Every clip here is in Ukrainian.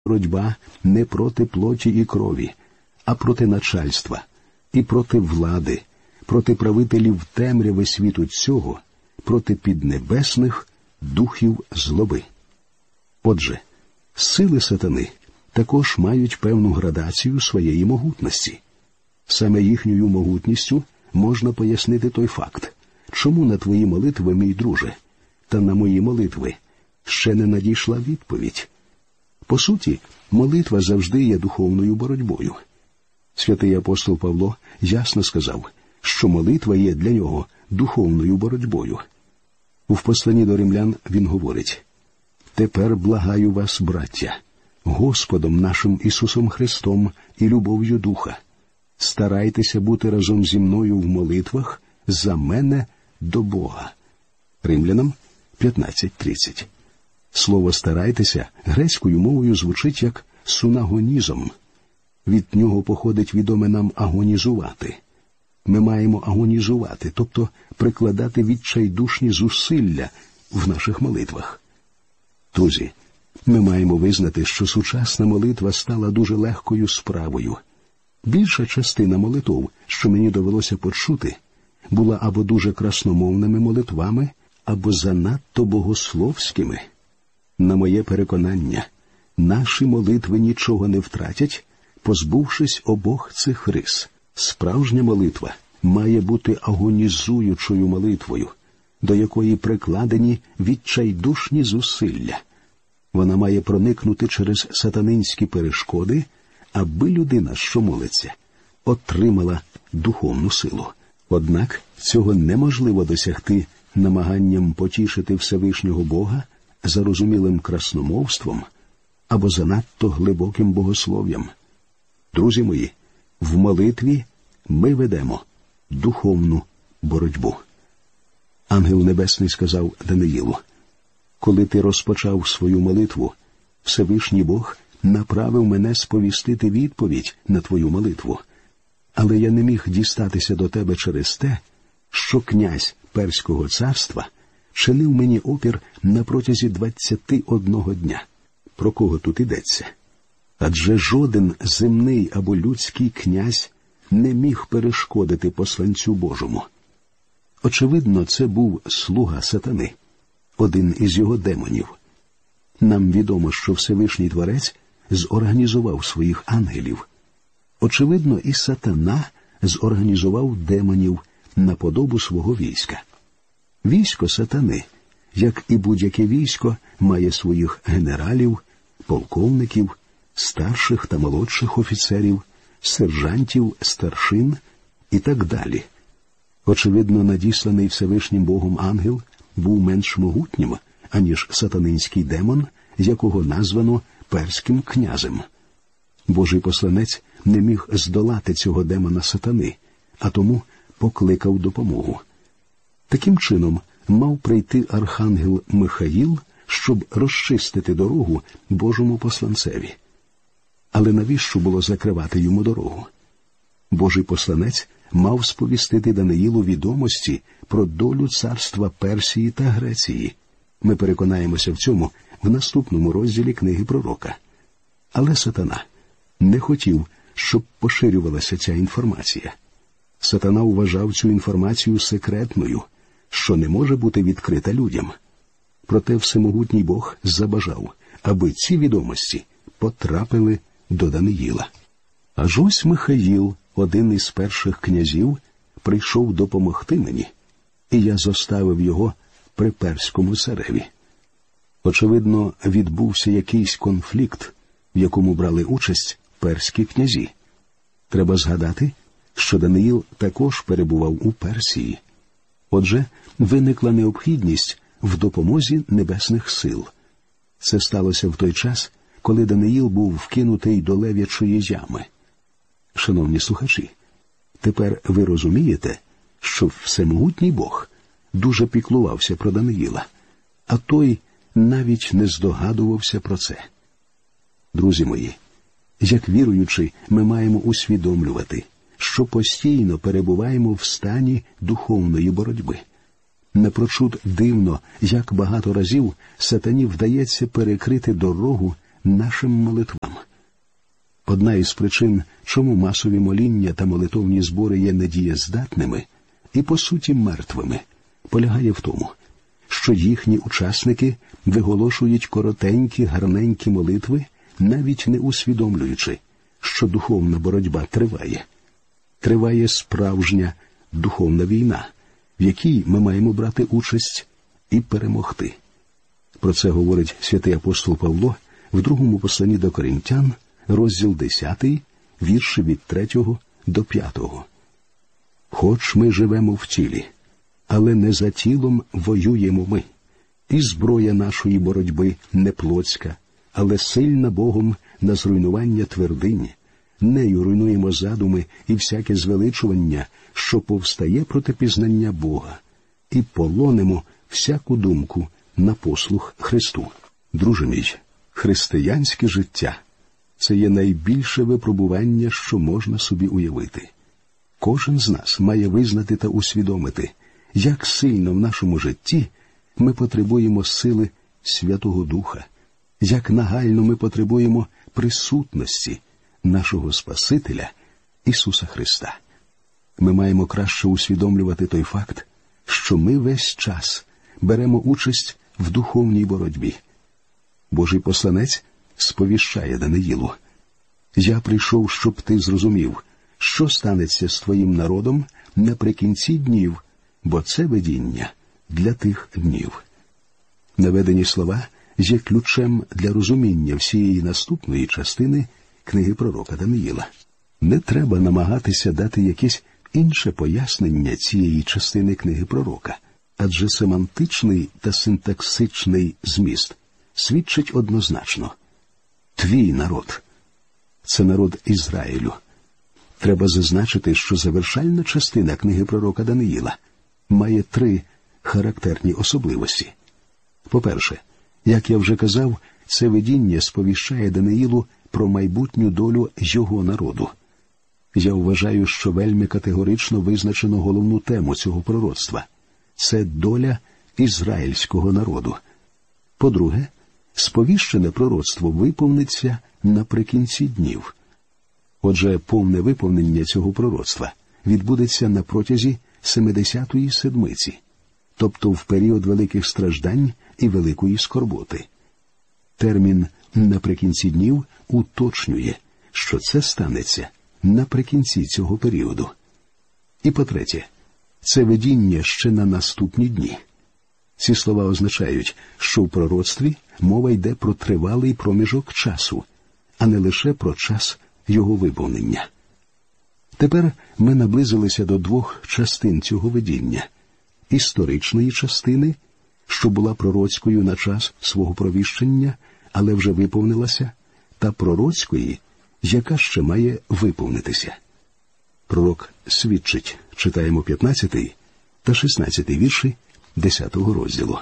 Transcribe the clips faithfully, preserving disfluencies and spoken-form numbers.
боротьба не проти плоті і крові, а проти начальства і проти влади, проти правителів темряви світу цього, проти піднебесних духів злоби. Отже, сили сатани також мають певну градацію своєї могутності. Саме їхньою могутністю можна пояснити той факт, чому на твої молитви, мій друже, та на мої молитви ще не надійшла відповідь. По суті, молитва завжди є духовною боротьбою. Святий апостол Павло ясно сказав, що молитва є для нього духовною боротьбою. У посланні до римлян він говорить: «Тепер благаю вас, браття, Господом нашим Ісусом Христом і любов'ю Духа, старайтеся бути разом зі мною в молитвах за мене до Бога». Римлянам п'ятнадцять тридцять. Слово «старайтеся» грецькою мовою звучить як «сунагонізм». Від нього походить відоме нам агонізувати. Ми маємо агонізувати, тобто прикладати відчайдушні зусилля в наших молитвах. Друзі, ми маємо визнати, що сучасна молитва стала дуже легкою справою. Більша частина молитов, що мені довелося почути, була або дуже красномовними молитвами, або занадто богословськими. На моє переконання, наші молитви нічого не втратять, позбувшись обох цих рис. Справжня молитва має бути агонізуючою молитвою, до якої прикладені відчайдушні зусилля. Вона має проникнути через сатанинські перешкоди, аби людина, що молиться, отримала духовну силу. Однак цього неможливо досягти намаганням потішити Всевишнього Бога зарозумілим красномовством або занадто глибоким богослов'ям. Друзі мої, в молитві ми ведемо духовну боротьбу. Ангел Небесний сказав Даниїлу: «Коли ти розпочав свою молитву, Всевишній Бог направив мене сповістити відповідь на твою молитву. Але я не міг дістатися до тебе через те, що князь Перського царства чинив мені опір на протязі двадцяти одного дня». Про кого тут йдеться? Адже жоден земний або людський князь не міг перешкодити посланцю Божому. Очевидно, це був слуга сатани, один із його демонів. Нам відомо, що Всевишній Творець зорганізував своїх ангелів. Очевидно, і сатана зорганізував демонів на подобу свого війська. Військо сатани, як і будь-яке військо, має своїх генералів, полковників, старших та молодших офіцерів, сержантів, старшин і так далі. Очевидно, надісланий Всевишнім Богом ангел був менш могутнім, аніж сатанинський демон, якого названо Перським князем. Божий посланець не міг здолати цього демона сатани, а тому покликав допомогу. Таким чином, мав прийти архангел Михаїл, щоб розчистити дорогу Божому посланцеві. Але навіщо було закривати йому дорогу? Божий посланець мав сповістити Даниїлу відомості про долю царства Персії та Греції. Ми переконаємося в цьому в наступному розділі книги пророка. Але сатана не хотів, щоб поширювалася ця інформація. Сатана вважав цю інформацію секретною, що не може бути відкрита людям. Проте всемогутній Бог забажав, аби ці відомості потрапили до Даниїла. Аж ось Михаїл, один із перших князів, прийшов допомогти мені, і я зоставив його при перському цареві. Очевидно, відбувся якийсь конфлікт, в якому брали участь перські князі. Треба згадати, що Даниїл також перебував у Персії. Отже, виникла необхідність в допомозі небесних сил. Це сталося в той час, коли Даниїл був вкинутий до лев'ячої ями. Шановні слухачі, тепер ви розумієте, що всемогутній Бог дуже піклувався про Даниїла, а той навіть не здогадувався про це. Друзі мої, як віруючі, ми маємо усвідомлювати, що постійно перебуваємо в стані духовної боротьби. Напрочуд дивно, як багато разів сатані вдається перекрити дорогу нашим молитвам. Одна із причин, чому масові моління та молитовні збори є недієздатними і, по суті, мертвими, полягає в тому, що їхні учасники виголошують коротенькі, гарненькі молитви, навіть не усвідомлюючи, що духовна боротьба триває. Триває справжня духовна війна, в якій ми маємо брати участь і перемогти. Про це говорить святий апостол Павло в другому посланні до Коринтян, розділ десятий, вірші від третього до п'ятого. «Хоч ми живемо в тілі, але не за тілом воюємо ми. І зброя нашої боротьби не плотська, але сильна Богом на зруйнування твердинь. Нею руйнуємо задуми і всяке звеличування, що повстає проти пізнання Бога, і полонимо всяку думку на послух Христу». Друже мій, християнське життя – це є найбільше випробування, що можна собі уявити. Кожен з нас має визнати та усвідомити, як сильно в нашому житті ми потребуємо сили Святого Духа, як нагально ми потребуємо присутності нашого Спасителя Ісуса Христа. Ми маємо краще усвідомлювати той факт, що ми весь час беремо участь в духовній боротьбі. Божий посланець сповіщає Даниїлу: «Я прийшов, щоб ти зрозумів, що станеться з твоїм народом наприкінці днів, бо це видіння для тих днів». Наведені слова є ключем для розуміння всієї наступної частини книги пророка Даниїла. Не треба намагатися дати якесь інше пояснення цієї частини книги пророка, адже семантичний та синтаксичний зміст свідчить однозначно: твій народ – це народ Ізраїлю. Треба зазначити, що завершальна частина книги пророка Даниїла має три характерні особливості. По-перше, як я вже казав, це видіння сповіщає Даниїлу про майбутню долю його народу. Я вважаю, що вельми категорично визначено головну тему цього пророцтва – це доля ізраїльського народу. По-друге, сповіщене пророцтво виповниться наприкінці днів. Отже, повне виповнення цього пророцтва відбудеться на протязі семидесятої седмиці, тобто в період великих страждань і великої скорботи. Термін «наприкінці днів» уточнює, що це станеться наприкінці цього періоду. І по-третє, це видіння ще на наступні дні. Ці слова означають, що в пророцтві мова йде про тривалий проміжок часу, а не лише про час його виповнення. Тепер ми наблизилися до двох частин цього видіння – історичної частини, що була пророцькою на час свого провіщення, але вже виповнилася, та пророцької, яка ще має виповнитися. Пророк свідчить, читаємо п'ятнадцятий та шістнадцятий вірші десятого розділу.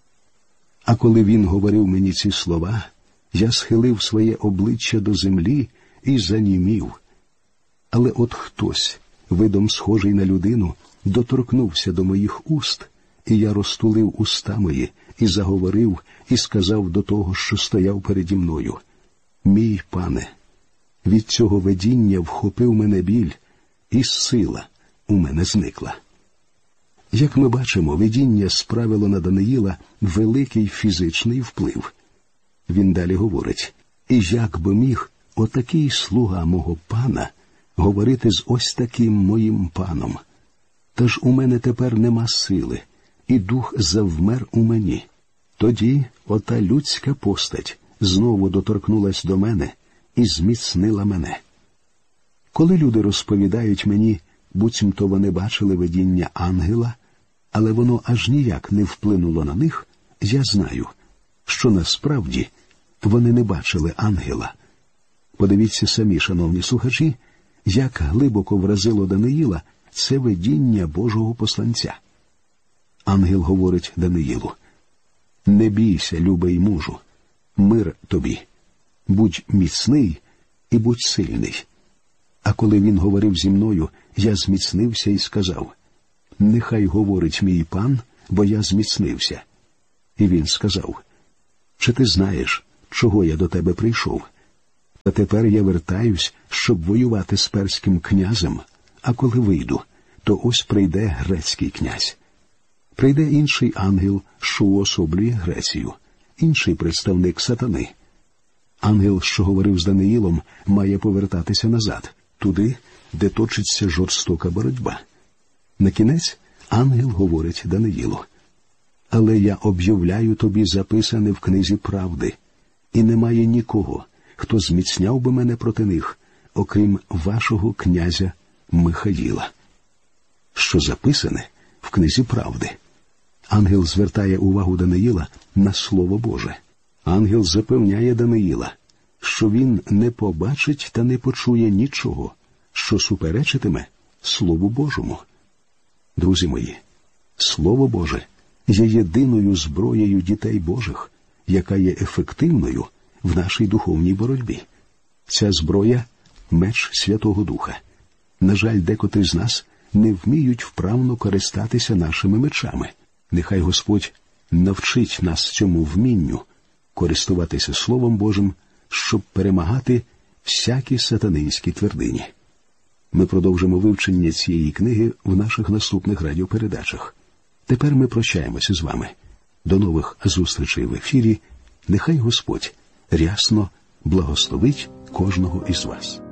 «А коли він говорив мені ці слова, я схилив своє обличчя до землі і занімів. Але от хтось, видом схожий на людину, доторкнувся до моїх уст, і я розтулив уста мої, і заговорив, і сказав до того, що стояв переді мною: Мій пане, від цього видіння вхопив мене біль, і сила у мене зникла». Як ми бачимо, видіння справило на Даниїла великий фізичний вплив. Він далі говорить: «І як би міг отакий слуга мого пана говорити з ось таким моїм паном? Та ж у мене тепер нема сили, і дух завмер у мені». Тоді ота людська постать знову доторкнулась до мене і зміцнила мене. Коли люди розповідають мені, буцімто вони бачили видіння ангела, але воно аж ніяк не вплинуло на них, я знаю, що насправді вони не бачили ангела. Подивіться самі, шановні слухачі, як глибоко вразило Даниїла це видіння Божого посланця. Ангел говорить Даниїлу: «Не бійся, любий мужу, мир тобі, будь міцний і будь сильний». А коли він говорив зі мною, я зміцнився і сказав: «Нехай говорить мій пан, бо я зміцнився». І він сказав: «Чи ти знаєш, чого я до тебе прийшов. Та тепер я вертаюсь, щоб воювати з перським князем, а коли вийду, то ось прийде грецький князь. Прийде інший ангел, що уособлює Грецію, інший представник сатани. Ангел, що говорив з Даниїлом, має повертатися назад, туди, де точиться жорстока боротьба. Накінець ангел говорить Даниїлу: «Але я об'являю тобі записане в книзі правди, і немає нікого, хто зміцняв би мене проти них, окрім вашого князя Михаїла». Що записане в книзі правди? Ангел звертає увагу Даниїла на Слово Боже. Ангел запевняє Даниїла, що він не побачить та не почує нічого, що суперечитиме Слову Божому. Друзі мої, Слово Боже є єдиною зброєю дітей Божих, яка є ефективною в нашій духовній боротьбі. Ця зброя – меч Святого Духа. На жаль, декотрі з нас не вміють вправно користатися нашими мечами. Нехай Господь навчить нас цьому вмінню користуватися Словом Божим, щоб перемагати всякі сатанинські твердині. Ми продовжимо вивчення цієї книги в наших наступних радіопередачах. Тепер ми прощаємося з вами. До нових зустрічей в ефірі. Нехай Господь рясно благословить кожного із вас.